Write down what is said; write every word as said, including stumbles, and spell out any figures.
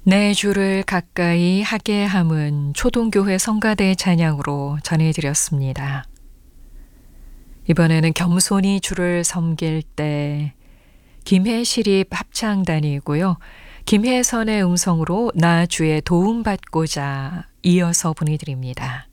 내 주를 가까이 하게 함은 초동교회 성가대 찬양으로 전해드렸습니다. 이번에는 겸손히 주를 섬길 때 김해시립 합창단이고요. 김혜선의 음성으로 나 주의 도움받고자 이어서 보내드립니다.